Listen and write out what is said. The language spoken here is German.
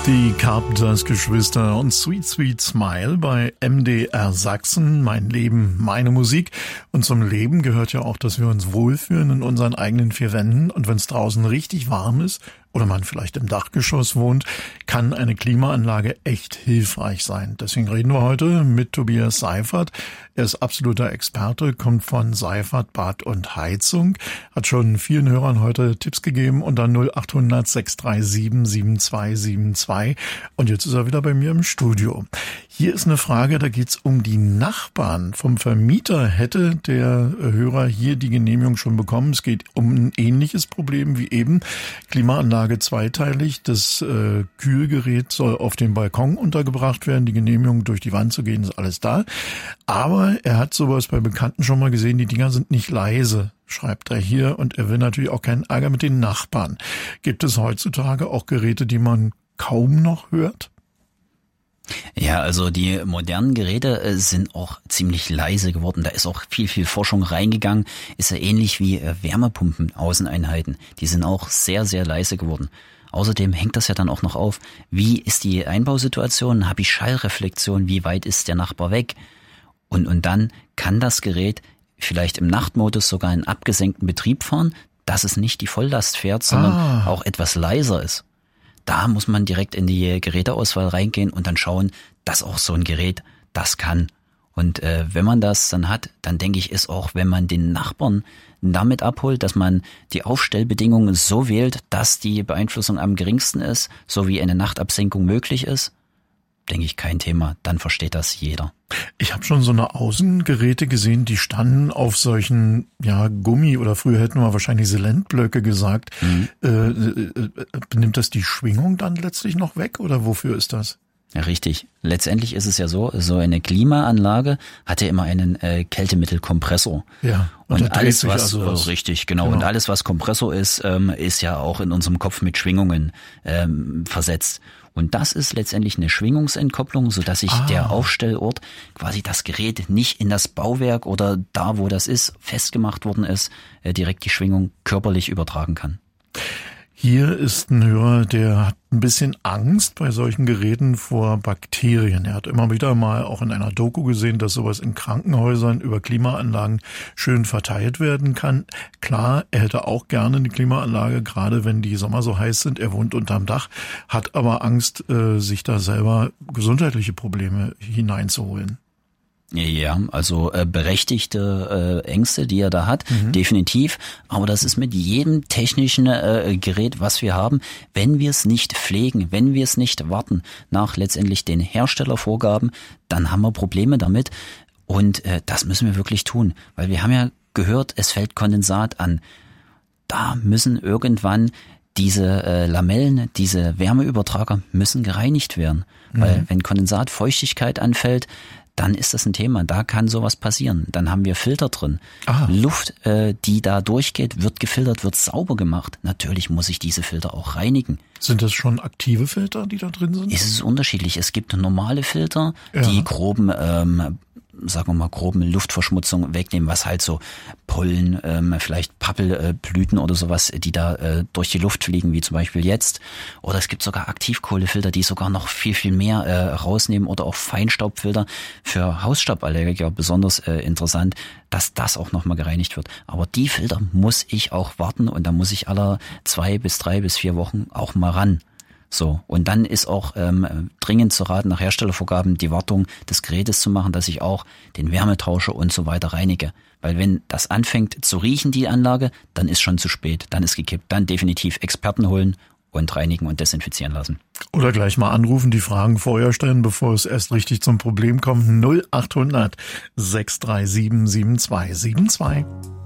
Die Carpenters-Geschwister und Sweet Sweet Smile bei MDR Sachsen. Mein Leben, meine Musik. Und zum Leben gehört ja auch, dass wir uns wohlfühlen in unseren eigenen vier Wänden. Und wenn es draußen richtig warm ist oder man vielleicht im Dachgeschoss wohnt, kann eine Klimaanlage echt hilfreich sein. Deswegen reden wir heute mit Tobias Seifert. Er ist absoluter Experte, kommt von Seifert Bad und Heizung, hat schon vielen Hörern heute Tipps gegeben unter 0800 637 7272. Und jetzt ist er wieder bei mir im Studio. Hier ist eine Frage, da geht's um die Nachbarn. Vom Vermieter hätte der Hörer hier die Genehmigung schon bekommen. Es geht um ein ähnliches Problem wie eben. Klimaanlage zweiteilig. Das Kühlgerät soll auf dem Balkon untergebracht werden. Die Genehmigung durch die Wand zu gehen, ist alles da. Aber er hat sowas bei Bekannten schon mal gesehen. Die Dinger sind nicht leise, schreibt er hier. Und er will natürlich auch keinen Ärger mit den Nachbarn. Gibt es heutzutage auch Geräte, die man kaum noch hört? Ja, also die modernen Geräte sind auch ziemlich leise geworden. Da ist auch viel Forschung reingegangen. Ist ja ähnlich wie Wärmepumpen, Außeneinheiten. Die sind auch sehr, sehr leise geworden. Außerdem hängt das ja dann auch noch auf, wie ist die Einbausituation? Habe ich Schallreflexion? Wie weit ist der Nachbar weg? Und dann kann das Gerät vielleicht im Nachtmodus sogar in abgesenkten Betrieb fahren, dass es nicht die Volllast fährt, sondern auch etwas leiser ist. Da muss man direkt in die Geräteauswahl reingehen und dann schauen, dass auch so ein Gerät das kann. Und wenn man das dann hat, dann denke ich, ist auch, wenn man den Nachbarn damit abholt, dass man die Aufstellbedingungen so wählt, dass die Beeinflussung am geringsten ist, so wie eine Nachtabsenkung möglich ist, denke ich, kein Thema. Dann versteht das jeder. Ich habe schon so eine Außengeräte gesehen, die standen auf solchen Gummi oder früher hätten wir wahrscheinlich Silentblöcke gesagt. Nimmt das die Schwingung dann letztlich noch weg oder wofür ist das? Ja, richtig. Letztendlich ist es ja so eine Klimaanlage hat ja immer einen Kältemittelkompressor. Ja. Und alles, was richtig, genau. Und alles, was Kompressor ist, ist ja auch in unserem Kopf mit Schwingungen versetzt. Und das ist letztendlich eine Schwingungsentkopplung, sodass sich der Aufstellort quasi das Gerät nicht in das Bauwerk oder da, wo das ist, festgemacht worden ist, direkt die Schwingung körperlich übertragen kann. Hier ist ein Hörer, der hat ein bisschen Angst bei solchen Geräten vor Bakterien. Er hat immer wieder mal auch in einer Doku gesehen, dass sowas in Krankenhäusern über Klimaanlagen schön verteilt werden kann. Klar, er hätte auch gerne eine Klimaanlage, gerade wenn die Sommer so heiß sind. Er wohnt unterm Dach, hat aber Angst, sich da selber gesundheitliche Probleme hineinzuholen. Ja, also berechtigte Ängste, die er da hat, definitiv. Aber das ist mit jedem technischen Gerät, was wir haben, wenn wir es nicht pflegen, wenn wir es nicht warten nach letztendlich den Herstellervorgaben, dann haben wir Probleme damit. Und das müssen wir wirklich tun, weil wir haben ja gehört, es fällt Kondensat an. Da müssen irgendwann diese Lamellen, diese Wärmeübertrager müssen gereinigt werden. Weil wenn Kondensat, Feuchtigkeit anfällt, dann ist das ein Thema. Da kann sowas passieren. Dann haben wir Filter drin. Luft, die da durchgeht, wird gefiltert, wird sauber gemacht. Natürlich muss ich diese Filter auch reinigen. Sind das schon aktive Filter, die da drin sind? Es ist unterschiedlich. Es gibt normale Filter, die groben Luftverschmutzung wegnehmen, was halt so Pollen, vielleicht Pappelblüten oder sowas, die da durch die Luft fliegen, wie zum Beispiel jetzt. Oder es gibt sogar Aktivkohlefilter, die sogar noch viel mehr rausnehmen oder auch Feinstaubfilter für Hausstauballergiker, besonders interessant, dass das auch nochmal gereinigt wird. Aber die Filter muss ich auch warten und da muss ich alle 2 bis 3 bis 4 Wochen auch mal ran. So, und dann ist auch dringend zu raten, nach Herstellervorgaben die Wartung des Gerätes zu machen, dass ich auch den Wärmetauscher und so weiter reinige. Weil wenn das anfängt zu riechen, die Anlage, dann ist schon zu spät, dann ist gekippt. Dann definitiv Experten holen und reinigen und desinfizieren lassen. Oder gleich mal anrufen, die Fragen vorher stellen, bevor es erst richtig zum Problem kommt. 0800 637 7272.